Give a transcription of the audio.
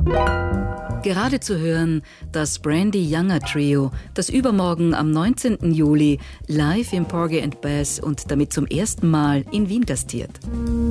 Gerade zu hören, das Brandy Younger Trio, das übermorgen am 19. Juli live im Porgy and Bess und damit zum ersten Mal in Wien gastiert.